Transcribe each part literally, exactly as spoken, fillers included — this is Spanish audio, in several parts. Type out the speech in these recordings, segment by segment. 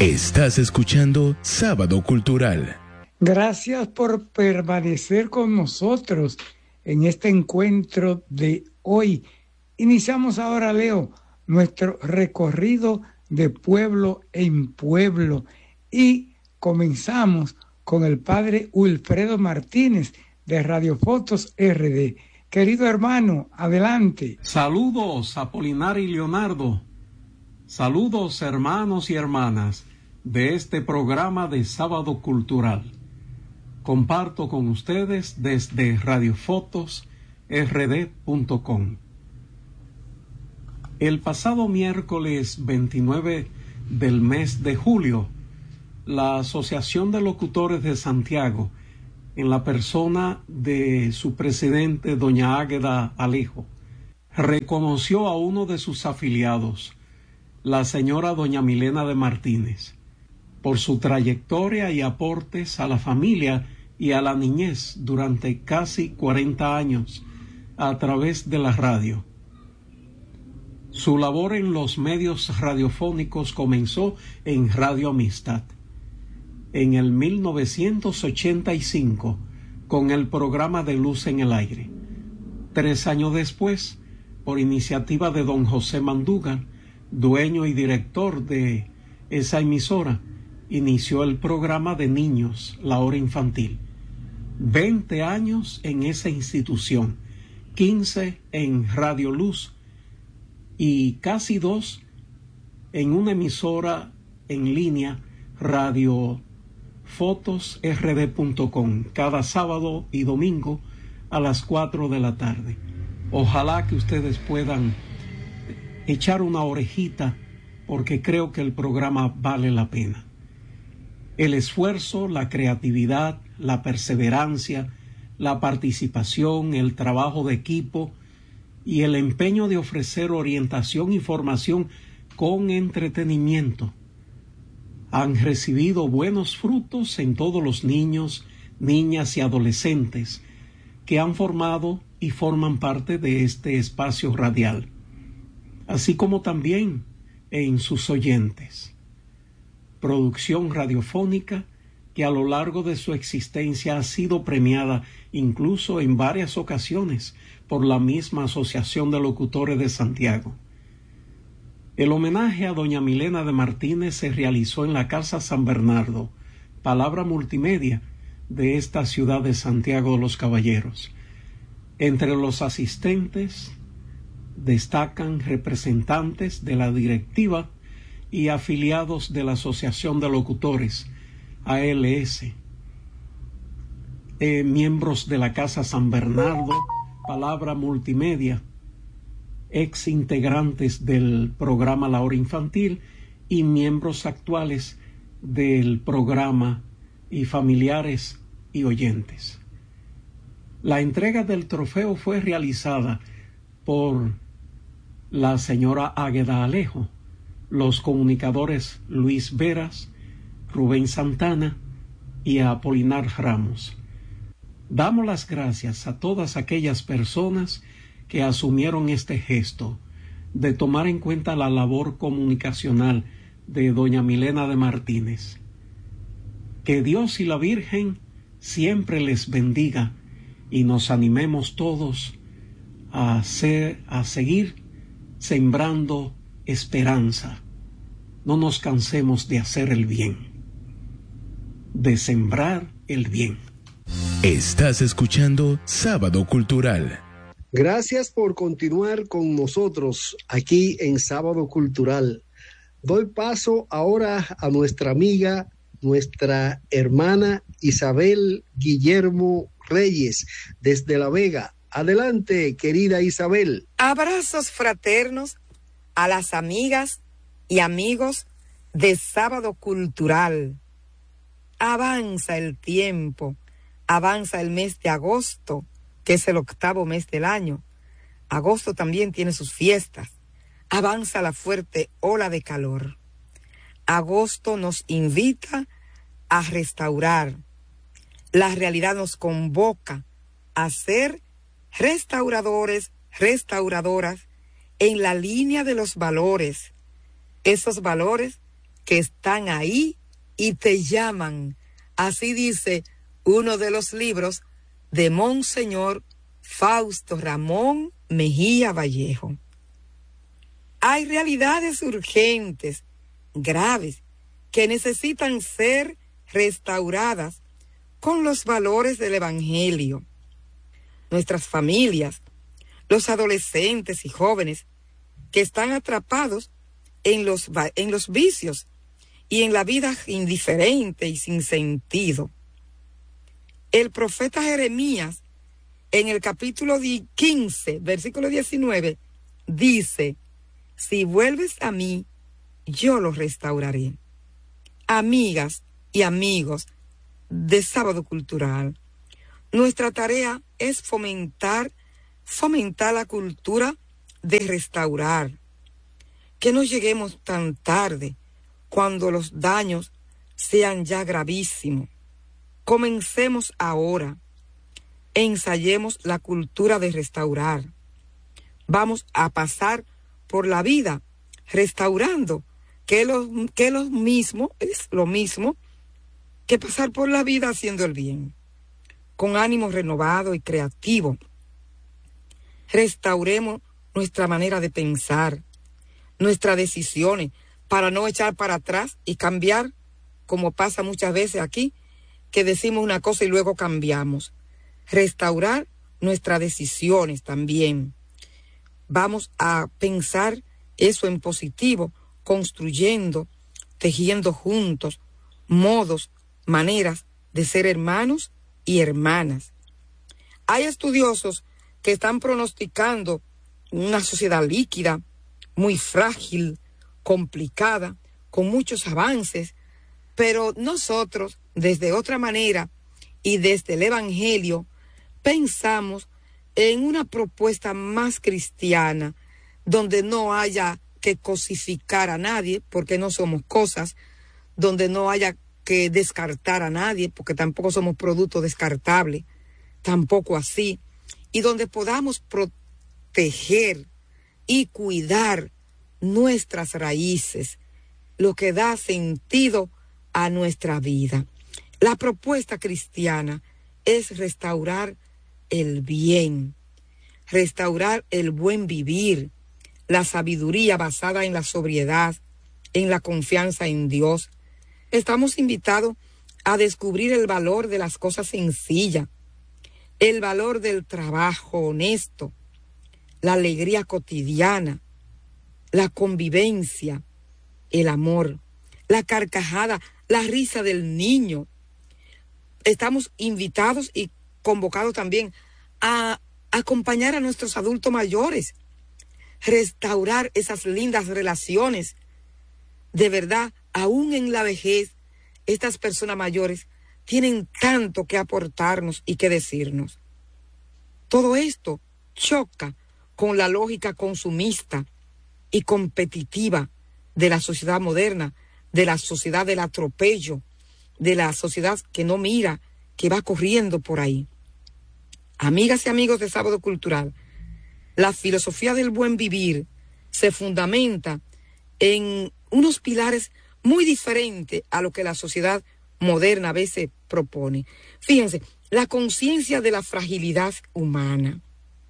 Estás escuchando Sábado Cultural. Gracias por permanecer con nosotros en este encuentro de hoy. Iniciamos ahora, Leo, nuestro recorrido de pueblo en pueblo y comenzamos con el padre Wilfredo Martínez de Radio Fotos R D. Querido hermano, adelante. Saludos, Apolinar y Leonardo. Saludos, hermanos y hermanas de este programa de Sábado Cultural. Comparto con ustedes desde radio fotos r d punto com. El pasado miércoles veintinueve del mes de julio, la Asociación de Locutores de Santiago, en la persona de su presidente, doña Águeda Alejo, reconoció a uno de sus afiliados, la señora doña Milena de Martínez, por su trayectoria y aportes a la familia y a la niñez durante casi cuarenta años a través de la radio. Su labor en los medios radiofónicos comenzó en Radio Amistad en el mil novecientos ochenta y cinco con el programa de Luz en el Aire. Tres años después, por iniciativa de don José Mandúgar, dueño y director de esa emisora, inició el programa de niños, La Hora Infantil. Veinte años en esa institución, quince en Radio Luz y casi dos en una emisora en línea, Radio Fotos R D punto com, cada sábado y domingo a las cuatro de la tarde. Ojalá que ustedes puedan echar una orejita, porque creo que el programa vale la pena. El esfuerzo, la creatividad, la perseverancia, la participación, el trabajo de equipo y el empeño de ofrecer orientación y formación con entretenimiento han recibido buenos frutos en todos los niños, niñas y adolescentes que han formado y forman parte de este espacio radial, así como también en sus oyentes. Producción radiofónica que a lo largo de su existencia ha sido premiada incluso en varias ocasiones por la misma Asociación de Locutores de Santiago. El homenaje a doña Milena de Martínez se realizó en la Casa San Bernardo, palabra multimedia de esta ciudad de Santiago de los Caballeros. Entre los asistentes destacan representantes de la directiva y afiliados de la Asociación de Locutores, A L S, eh, miembros de la Casa San Bernardo, palabra multimedia, ex integrantes del programa La Hora Infantil y miembros actuales del programa y familiares y oyentes. La entrega del trofeo fue realizada por la señora Águeda Alejo, los comunicadores Luis Veras, Rubén Santana y Apolinar Ramos. Damos las gracias a todas aquellas personas que asumieron este gesto de tomar en cuenta la labor comunicacional de doña Milena de Martínez. Que Dios y la Virgen siempre les bendiga y nos animemos todos a hacer, a seguir sembrando esperanza. No nos cansemos de hacer el bien, de sembrar el bien. Estás escuchando Sábado Cultural. Gracias por continuar con nosotros aquí en Sábado Cultural. Doy paso ahora a nuestra amiga, nuestra hermana Isabel Guillermo Reyes, desde La Vega. Adelante, querida Isabel. Abrazos fraternos a las amigas y amigos de Sábado Cultural. Avanza el tiempo, avanza el mes de agosto, que es el octavo mes del año. Agosto también tiene sus fiestas. Avanza la fuerte ola de calor. Agosto nos invita a restaurar. La realidad nos convoca a ser restauradores, restauradoras en la línea de los valores. Esos valores que están ahí y te llaman. Así dice uno de los libros de Monseñor Fausto Ramón Mejía Vallejo. Hay realidades urgentes, graves, que necesitan ser restauradas con los valores del Evangelio. Nuestras familias, los adolescentes y jóvenes que están atrapados en los, en los vicios y en la vida indiferente y sin sentido. El profeta Jeremías, en el capítulo quince, versículo diecinueve, dice: si vuelves a mí, yo los restauraré. Amigas y amigos de Sábado Cultural, nuestra tarea es fomentar, fomentar la cultura de restaurar. Que no lleguemos tan tarde, cuando los daños sean ya gravísimos. Comencemos ahora. Ensayemos la cultura de restaurar. Vamos a pasar por la vida restaurando, que lo, que lo mismo, es lo mismo que pasar por la vida haciendo el bien, con ánimo renovado y creativo. Restauremos nuestra manera de pensar, nuestras decisiones, para no echar para atrás y cambiar, como pasa muchas veces aquí, que decimos una cosa y luego cambiamos. Restaurar nuestras decisiones también. Vamos a pensar eso en positivo, construyendo, tejiendo juntos modos, maneras de ser hermanos y hermanas. Hay estudiosos que están pronosticando una sociedad líquida, muy frágil, complicada, con muchos avances, pero nosotros, desde otra manera y desde el Evangelio, pensamos en una propuesta más cristiana, donde no haya que cosificar a nadie, porque no somos cosas, donde no haya que descartar a nadie, porque tampoco somos producto descartable, tampoco así, y donde podamos proteger y cuidar nuestras raíces, lo que da sentido a nuestra vida. La propuesta cristiana es restaurar el bien, restaurar el buen vivir, la sabiduría basada en la sobriedad, en la confianza en Dios. Estamos invitados a descubrir el valor de las cosas sencillas, el valor del trabajo honesto, la alegría cotidiana, la convivencia, el amor, la carcajada, la risa del niño. Estamos invitados y convocados también a acompañar a nuestros adultos mayores, restaurar esas lindas relaciones. De verdad, aún en la vejez, estas personas mayores tienen tanto que aportarnos y que decirnos. Todo esto choca con la lógica consumista y competitiva de la sociedad moderna, de la sociedad del atropello, de la sociedad que no mira, que va corriendo por ahí. Amigas y amigos de Sábado Cultural, la filosofía del buen vivir se fundamenta en unos pilares muy diferentes a lo que la sociedad moderna a veces propone. Fíjense, la conciencia de la fragilidad humana,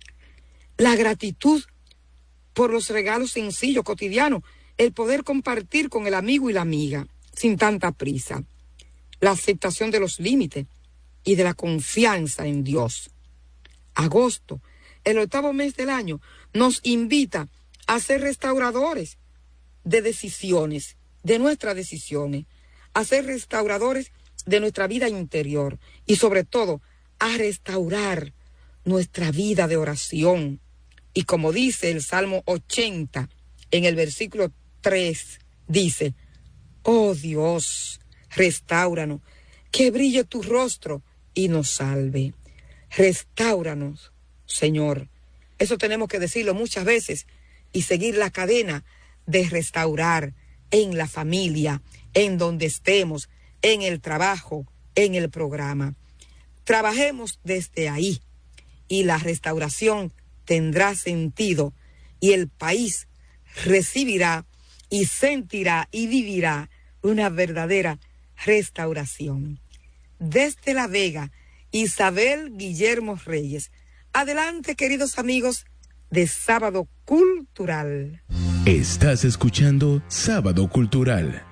la gratitud por los regalos sencillos, cotidianos, el poder compartir con el amigo y la amiga sin tanta prisa, la aceptación de los límites y de la confianza en Dios. Agosto, el octavo mes del año, nos invita a ser restauradores de decisiones, de nuestras decisiones, a ser restauradores de nuestra vida interior y sobre todo a restaurar nuestra vida de oración. Y como dice el Salmo ochenta, en el versículo tres, dice: oh Dios, restáuranos, que brille tu rostro y nos salve. Restáuranos, Señor. Eso tenemos que decirlo muchas veces y seguir la cadena de restaurar en la familia, en donde estemos, en el trabajo, en el programa. Trabajemos desde ahí y la restauración tendrá sentido y el país recibirá y sentirá y vivirá una verdadera restauración. Desde La Vega, Isabel Guillermo Reyes. Adelante, queridos amigos de Sábado Cultural. Estás escuchando Sábado Cultural.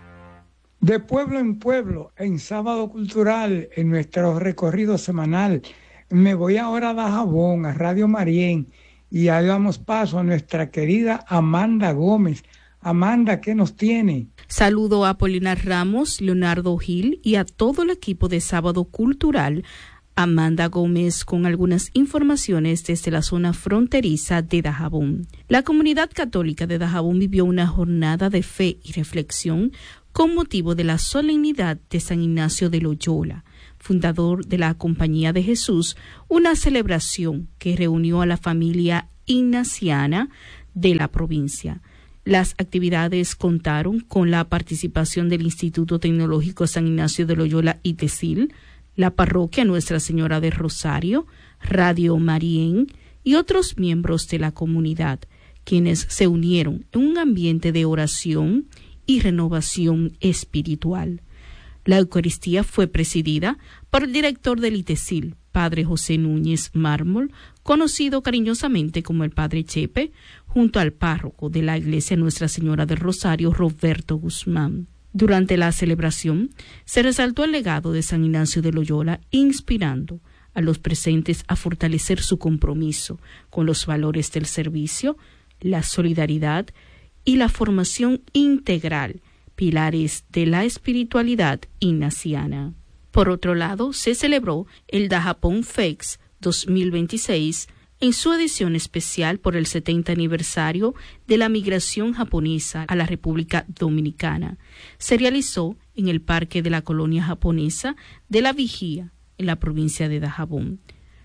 De pueblo en pueblo, en Sábado Cultural, en nuestro recorrido semanal, me voy ahora a Dajabón, a Radio Marién, y ahí damos paso a nuestra querida Amanda Gómez. Amanda, ¿qué nos tiene? Saludo a Apolinar Ramos, Leonardo Gil y a todo el equipo de Sábado Cultural. Amanda Gómez con algunas informaciones desde la zona fronteriza de Dajabón. La comunidad católica de Dajabón vivió una jornada de fe y reflexión con motivo de la solemnidad de San Ignacio de Loyola, fundador de la Compañía de Jesús, una celebración que reunió a la familia ignaciana de la provincia. Las actividades contaron con la participación del Instituto Tecnológico San Ignacio de Loyola I T E S I L, la parroquia Nuestra Señora de Rosario, Radio Marién y otros miembros de la comunidad, quienes se unieron en un ambiente de oración y renovación espiritual. La Eucaristía fue presidida por el director del I T E S I L, Padre José Núñez Mármol, conocido cariñosamente como el Padre Chepe, junto al párroco de la Iglesia Nuestra Señora del Rosario, Roberto Guzmán. Durante la celebración se resaltó el legado de San Ignacio de Loyola, inspirando a los presentes a fortalecer su compromiso con los valores del servicio, la solidaridad y la formación integral, pilares de la espiritualidad ignaciana. Por otro lado, se celebró el Dajabón Fest dos mil veintiséis en su edición especial por el setenta aniversario de la migración japonesa a la República Dominicana. Se realizó en el Parque de la Colonia Japonesa de La Vigía, en la provincia de Dajabón.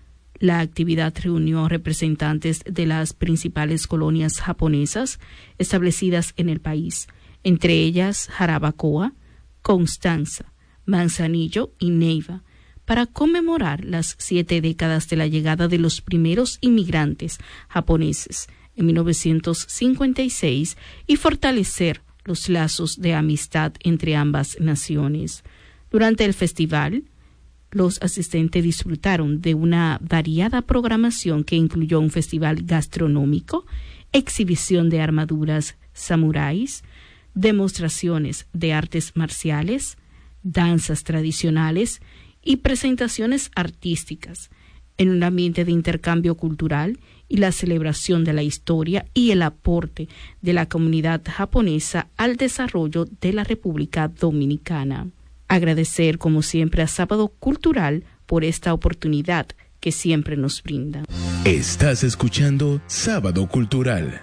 La actividad reunió a representantes de las principales colonias japonesas establecidas en el país, entre ellas Jarabacoa, Constanza, Manzanillo y Neiva, para conmemorar las siete décadas de la llegada de los primeros inmigrantes japoneses en mil novecientos cincuenta y seis y fortalecer los lazos de amistad entre ambas naciones. Durante el festival, los asistentes disfrutaron de una variada programación que incluyó un festival gastronómico, exhibición de armaduras samuráis, demostraciones de artes marciales, danzas tradicionales y presentaciones artísticas, en un ambiente de intercambio cultural y la celebración de la historia y el aporte de la comunidad japonesa al desarrollo de la República Dominicana. Agradecer, como siempre, a Sábado Cultural por esta oportunidad que siempre nos brinda. Estás escuchando Sábado Cultural.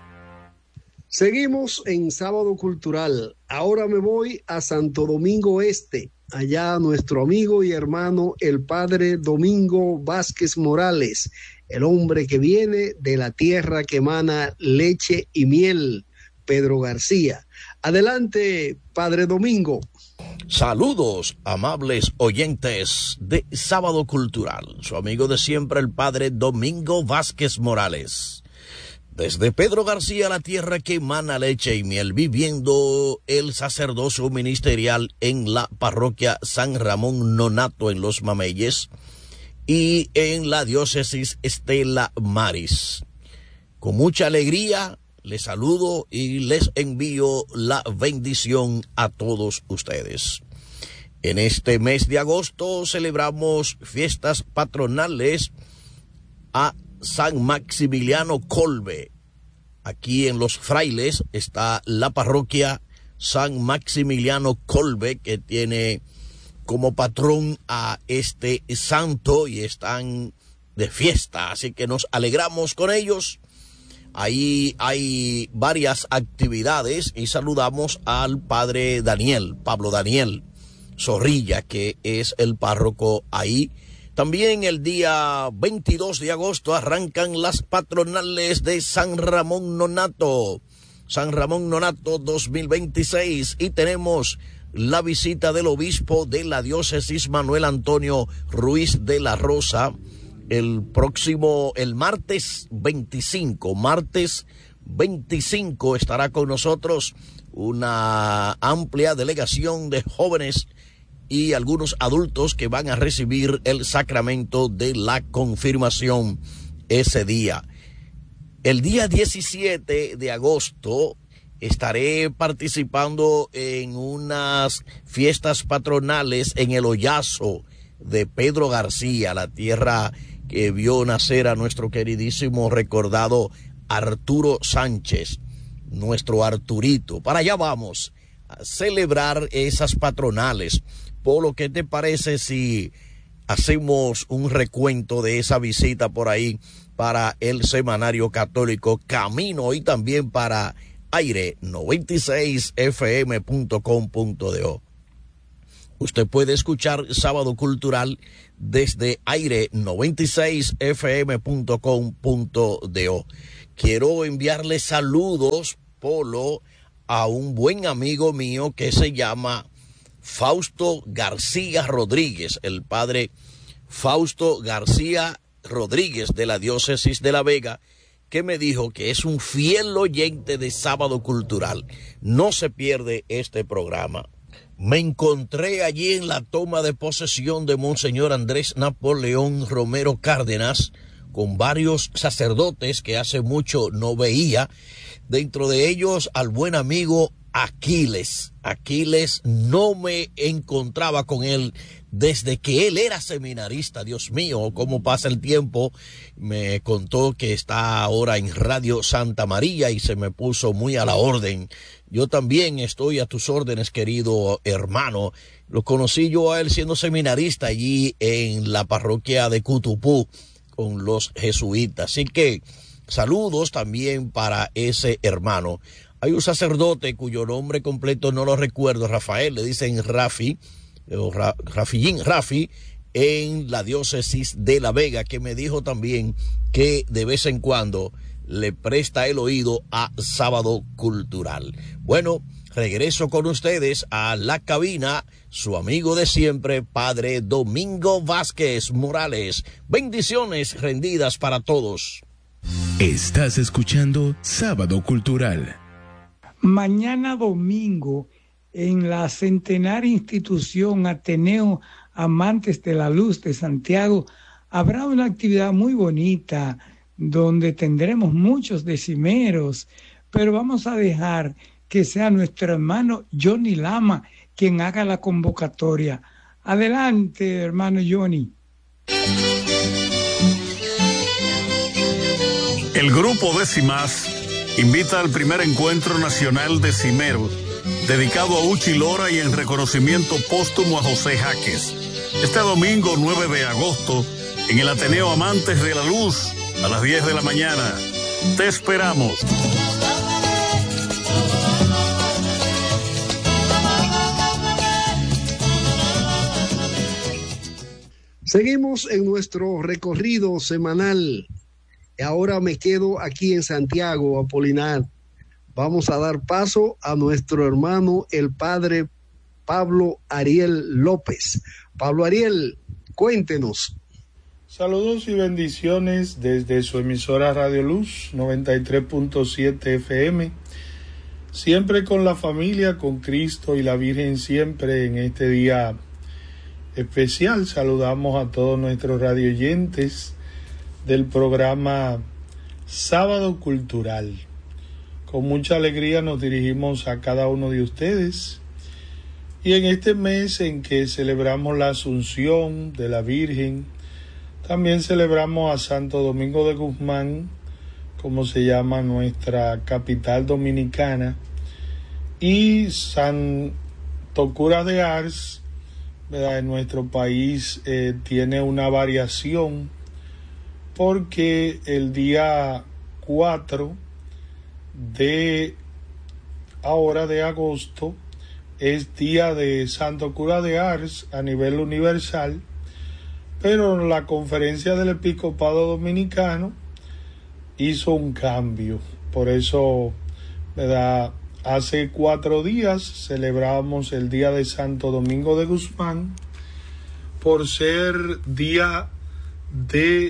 Seguimos en Sábado Cultural. Ahora me voy a Santo Domingo Este. Allá nuestro amigo y hermano, el padre Domingo Vázquez Morales, el hombre que viene de la tierra que emana leche y miel, Pedro García. Adelante, padre Domingo. Saludos, amables oyentes de Sábado Cultural. Su amigo de siempre, el padre Domingo Vázquez Morales. Desde Pedro García, la tierra que emana leche y miel, viviendo el sacerdocio ministerial en la parroquia San Ramón Nonato en Los Mameyes y en la diócesis Estela Maris. Con mucha alegría les saludo y les envío la bendición a todos ustedes. En este mes de agosto celebramos fiestas patronales a San Maximiliano Kolbe. Aquí en Los Frailes está la parroquia San Maximiliano Kolbe, que tiene como patrón a este santo y están de fiesta, así que nos alegramos con ellos. Ahí hay varias actividades y saludamos al padre Daniel, Pablo Daniel Zorrilla, que es el párroco ahí. También el día veintidós de agosto arrancan las patronales de San Ramón Nonato, San Ramón Nonato dos mil veintiséis, y tenemos la visita del obispo de la diócesis Manuel Antonio Ruiz de la Rosa el próximo, el martes veinticinco, martes veinticinco estará con nosotros una amplia delegación de jóvenes y algunos adultos que van a recibir el sacramento de la confirmación ese día. El día diecisiete de agosto estaré participando en unas fiestas patronales en el Hoyazo de Pedro García, la tierra que vio nacer a nuestro queridísimo recordado Arturo Sánchez, nuestro Arturito. Para allá vamos a celebrar esas patronales. Polo, ¿qué te parece si hacemos un recuento de esa visita por ahí para el Semanario Católico Camino y también para aire noventa y seis f m punto com punto do? Usted puede escuchar Sábado Cultural desde aire noventa y seis f m punto com punto do. Quiero enviarle saludos, Polo, a un buen amigo mío que se llama Fausto García Rodríguez, el padre Fausto García Rodríguez de la diócesis de La Vega, que me dijo que es un fiel oyente de Sábado Cultural. No se pierde este programa. Me encontré allí en la toma de posesión de Monseñor Andrés Napoleón Romero Cárdenas con varios sacerdotes que hace mucho no veía, dentro de ellos al buen amigo Aquiles. Aquiles, no me encontraba con él desde que él era seminarista. Dios mío, cómo pasa el tiempo. Me contó que está ahora en Radio Santa María y se me puso muy a la orden. Yo también estoy a tus órdenes, querido hermano. Lo conocí yo a él siendo seminarista allí en la parroquia de Cutupú con los jesuitas. Así que saludos también para ese hermano. Hay un sacerdote cuyo nombre completo no lo recuerdo, Rafael, le dicen Rafi, o Ra, Rafillín, Rafi, en la diócesis de La Vega, que me dijo también que de vez en cuando le presta el oído a Sábado Cultural. Bueno, regreso con ustedes a la cabina, su amigo de siempre, Padre Domingo Vázquez Morales. Bendiciones rendidas para todos. Estás escuchando Sábado Cultural. Mañana domingo, en la centenaria institución Ateneo Amantes de la Luz de Santiago, habrá una actividad muy bonita donde tendremos muchos decimeros, pero vamos a dejar que sea nuestro hermano Johnny Lama quien haga la convocatoria. Adelante, hermano Johnny. El grupo Décimas invita al primer encuentro nacional de cimeros, dedicado a Uchi Lora y en reconocimiento póstumo a José Jaques. Este domingo nueve de agosto, en el Ateneo Amantes de la Luz, a las diez de la mañana. Te esperamos. Seguimos en nuestro recorrido semanal. Ahora me quedo aquí en Santiago, Apolinar. Vamos a dar paso a nuestro hermano, el padre Pablo Ariel López. Pablo Ariel, cuéntenos. Saludos y bendiciones desde su emisora Radio Luz noventa y tres punto siete F M. Siempre con la familia, con Cristo y la Virgen siempre en este día especial. Saludamos a todos nuestros radioyentes del programa Sábado Cultural. Con mucha alegría nos dirigimos a cada uno de ustedes. Y en este mes en que celebramos la Asunción de la Virgen, también celebramos a Santo Domingo de Guzmán, como se llama nuestra capital dominicana, y Santo Cura de Ars, ¿verdad? En nuestro país eh, tiene una variación, porque el día cuatro de ahora de agosto es día de Santo Cura de Ars a nivel universal, pero la Conferencia del Episcopado Dominicano hizo un cambio. Por eso, ¿verdad? Hace cuatro días celebramos el día de Santo Domingo de Guzmán, por ser día de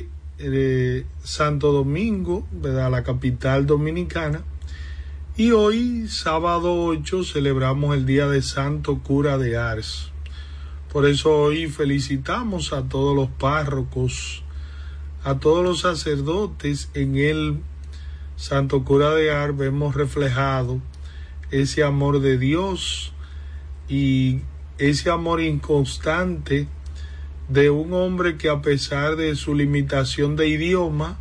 eh, Santo Domingo, ¿verdad? La capital dominicana. Y hoy, sábado ocho, celebramos el Día de Santo Cura de Ars. Por eso hoy felicitamos a todos los párrocos, a todos los sacerdotes. En el Santo Cura de Ars vemos reflejado ese amor de Dios y ese amor inconstante de un hombre que, a pesar de su limitación de idioma,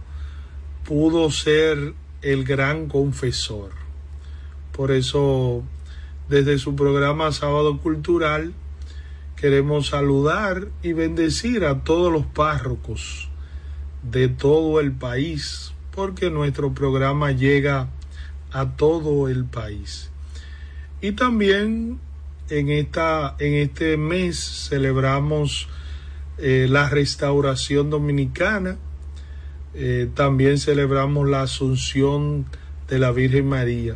pudo ser el gran confesor. Por eso, desde su programa Sábado Cultural, queremos saludar y bendecir a todos los párrocos de todo el país, porque nuestro programa llega a todo el país. Y también en, esta, en este mes celebramos eh, la Restauración Dominicana, eh, también celebramos la Asunción de la Virgen María.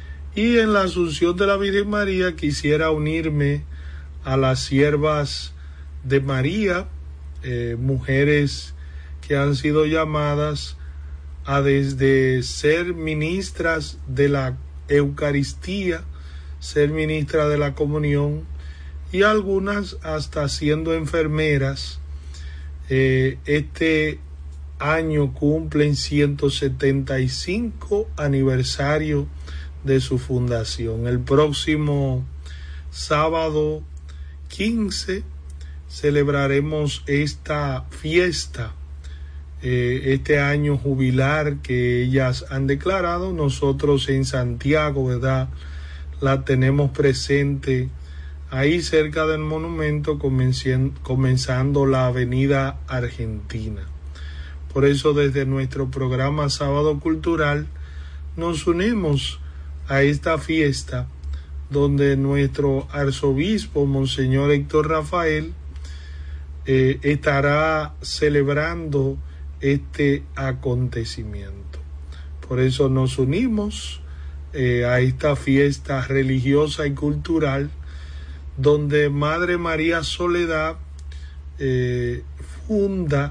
Y en la Asunción de la Virgen María quisiera unirme a las siervas de María, eh, mujeres que han sido llamadas a desde ser ministras de la Eucaristía, ser ministras de la comunión, y algunas hasta siendo enfermeras. Eh, este año cumplen ciento setenta y cinco aniversario de su fundación. El próximo sábado quince celebraremos esta fiesta, eh, este año jubilar que ellas han declarado. Nosotros en Santiago, ¿verdad?, la tenemos presente ahí cerca del monumento, comenzando la avenida Argentina. Por eso, desde nuestro programa Sábado Cultural nos unimos a esta fiesta, donde nuestro arzobispo, Monseñor Héctor Rafael, eh, estará celebrando este acontecimiento. Por eso nos unimos eh, a esta fiesta religiosa y cultural, donde Madre María Soledad eh, funda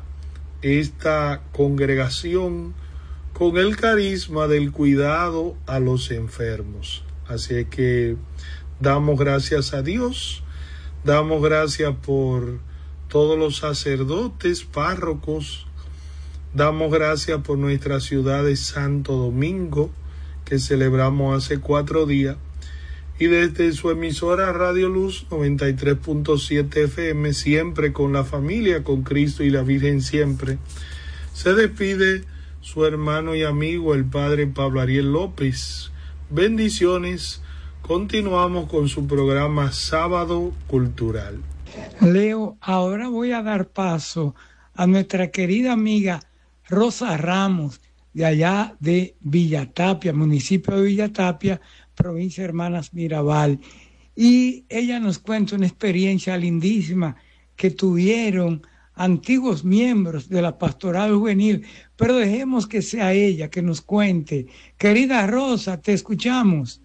esta congregación con el carisma del cuidado a los enfermos. Así que damos gracias a Dios, damos gracias por todos los sacerdotes, párrocos, damos gracias por nuestra ciudad de Santo Domingo, que celebramos hace cuatro días, y desde su emisora Radio Luz noventa y tres punto siete F M, siempre con la familia, con Cristo y la Virgen siempre, se despide su hermano y amigo, el padre Pablo Ariel López. Bendiciones. Continuamos con su programa Sábado Cultural. Leo, ahora voy a dar paso a nuestra querida amiga Rosa Ramos, de allá de Villatapia, municipio de Villatapia, provincia de Hermanas Mirabal. Y ella nos cuenta una experiencia lindísima que tuvieron antiguos miembros de la Pastoral Juvenil, pero dejemos que sea ella que nos cuente. Querida Rosa, te escuchamos.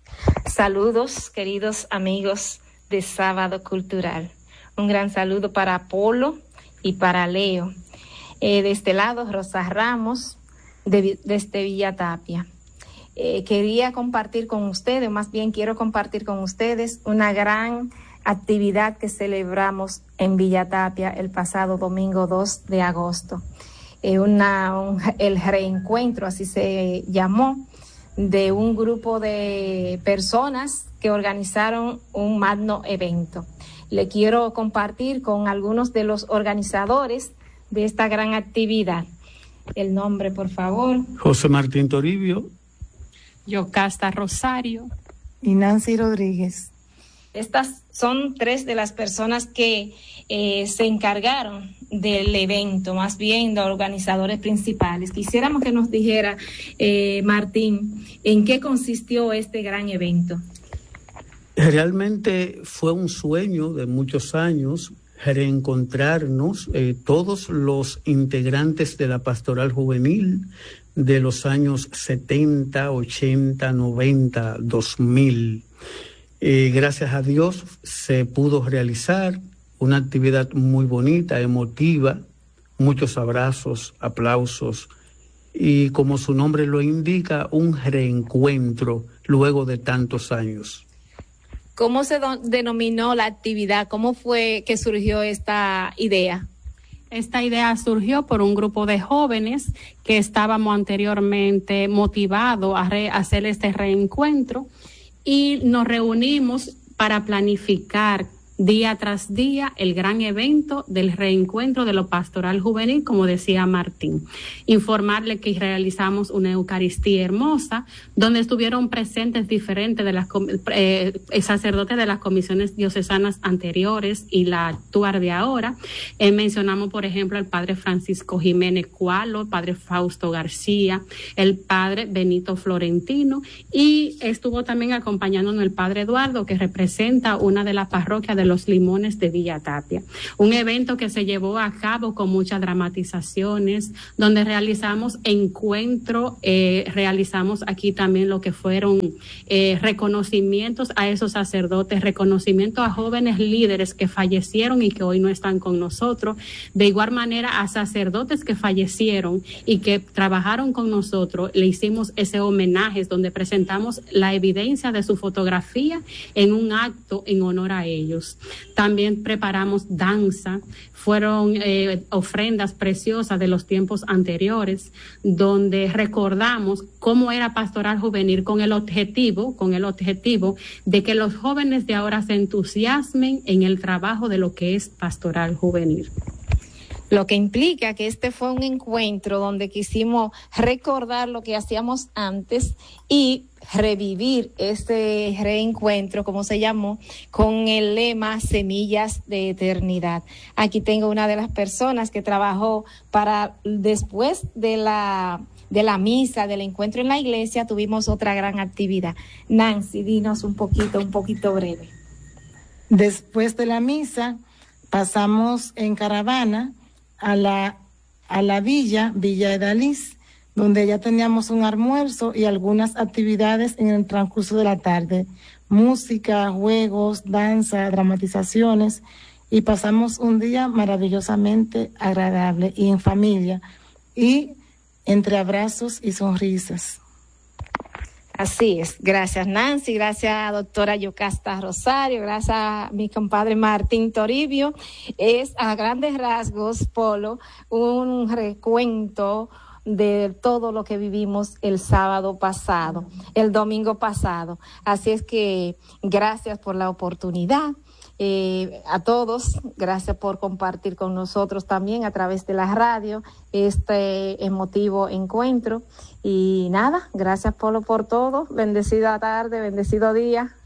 Saludos, queridos amigos de Sábado Cultural. Un gran saludo para Apolo y para Leo. Eh, de este lado, Rosa Ramos, de, desde Villatapia. Eh, quería compartir con ustedes, más bien quiero compartir con ustedes una gran actividad que celebramos en Villatapia el pasado domingo dos de agosto. Eh, una, un, el reencuentro, así se llamó, de un grupo de personas que organizaron un magno evento. Le quiero compartir con algunos de los organizadores de esta gran actividad. El nombre, por favor. José Martín Toribio. Yocasta Rosario. Y Nancy Rodríguez. Estas son tres de las personas que eh, se encargaron del evento, más bien los organizadores principales. Quisiéramos que nos dijera, eh, Martín, ¿en qué consistió este gran evento? Realmente fue un sueño de muchos años reencontrarnos eh, todos los integrantes de la Pastoral Juvenil de los años setenta, ochenta, noventa, dos mil. Eh, gracias a Dios se pudo realizar una actividad muy bonita, emotiva, muchos abrazos, aplausos y, como su nombre lo indica, un reencuentro luego de tantos años. ¿Cómo se do- denominó la actividad? ¿Cómo fue que surgió esta idea? Esta idea surgió por un grupo de jóvenes que estábamos anteriormente motivados a, re- a hacer este reencuentro y nos reunimos para planificar día tras día el gran evento del reencuentro de lo pastoral juvenil, como decía Martín. Informarle que realizamos una Eucaristía hermosa, donde estuvieron presentes diferentes de las eh, sacerdotes de las comisiones diocesanas anteriores y la actual de ahora. Eh, mencionamos, por ejemplo, al padre Francisco Jiménez Cualo, el padre Fausto García, el padre Benito Florentino, y estuvo también acompañándonos el padre Eduardo, que representa una de las parroquias de los Limones de Villa Tapia. Un evento que se llevó a cabo con muchas dramatizaciones, donde realizamos encuentro, eh, realizamos aquí también lo que fueron eh, reconocimientos a esos sacerdotes, reconocimiento a jóvenes líderes que fallecieron y que hoy no están con nosotros, de igual manera a sacerdotes que fallecieron y que trabajaron con nosotros. Le hicimos ese homenaje donde presentamos la evidencia de su fotografía en un acto en honor a ellos. También preparamos danza, fueron eh, ofrendas preciosas de los tiempos anteriores, donde recordamos cómo era Pastoral Juvenil con el objetivo, con el objetivo de que los jóvenes de ahora se entusiasmen en el trabajo de lo que es Pastoral Juvenil. Lo que implica que este fue un encuentro donde quisimos recordar lo que hacíamos antes y revivir este reencuentro, como se llamó, con el lema Semillas de Eternidad. Aquí tengo una de las personas que trabajó para después de la de la misa, del encuentro en la iglesia, tuvimos otra gran actividad. Nancy, dinos un poquito, un poquito breve. Después de la misa, pasamos en caravana a la, a la villa, Villa Edalís, donde ya teníamos un almuerzo y algunas actividades en el transcurso de la tarde, música, juegos, danza, dramatizaciones, y pasamos un día maravillosamente agradable y en familia, y entre abrazos y sonrisas. Así es. Gracias, Nancy. Gracias, doctora Yocasta Rosario. Gracias a mi compadre Martín Toribio. Es a grandes rasgos, Polo, un recuento de todo lo que vivimos el sábado pasado, el domingo pasado. Así es que gracias por la oportunidad. Eh, a todos, gracias por compartir con nosotros también a través de la radio este emotivo encuentro. Y nada, gracias Polo por todo. Bendecida tarde, bendecido día.